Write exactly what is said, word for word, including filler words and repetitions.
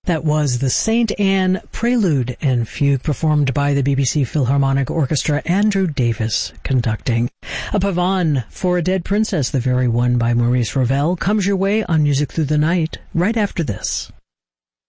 That was the Saint Anne Prelude and Fugue, performed by the B B C Philharmonic Orchestra, Andrew Davis conducting. A pavane for a Dead Princess, the very one by Maurice Ravel, comes your way on Music Through the Night right after this.